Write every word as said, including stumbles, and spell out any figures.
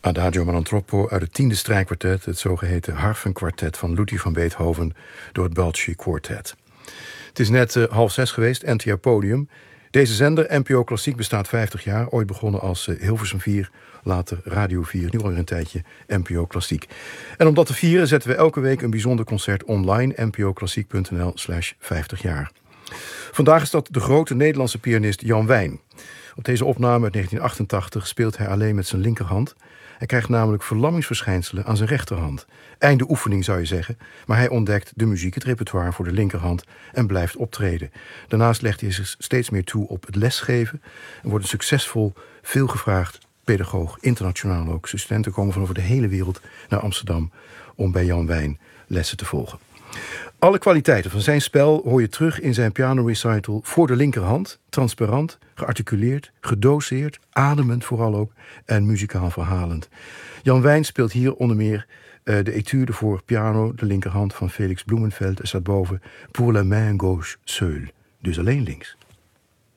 Adagio ma non troppo uit het tiende strijkkwartet, het zogeheten harfenkwartet van Ludwig van Beethoven door het Balchi Quartet. Het is net uh, half zes geweest, N T R Podium. Deze zender, N P O Klassiek, bestaat vijftig jaar. Ooit begonnen als uh, Hilversum vier, later Radio vier, nu alweer een tijdje N P O Klassiek. En om dat te vieren zetten we elke week een bijzonder concert online, npoklassiek.nl slash 50 jaar. Vandaag is dat de grote Nederlandse pianist Jan Wijn. Op deze opname uit negentien achtentachtig speelt hij alleen met zijn linkerhand. Hij krijgt namelijk verlammingsverschijnselen aan zijn rechterhand. Einde oefening zou je zeggen, maar hij ontdekt de muziek, het repertoire voor de linkerhand en blijft optreden. Daarnaast legt hij zich steeds meer toe op het lesgeven en wordt een succesvol, veelgevraagd pedagoog, internationaal ook. Zijn studenten komen van over de hele wereld naar Amsterdam om bij Jan Wijn lessen te volgen. Alle kwaliteiten van zijn spel hoor je terug in zijn pianorecital voor de linkerhand. Transparant, gearticuleerd, gedoseerd, ademend vooral ook en muzikaal verhalend. Jan Wijn speelt hier onder meer uh, de etude voor piano, de linkerhand van Felix Blumenfeld. Er staat boven Pour la main gauche seule, dus alleen links.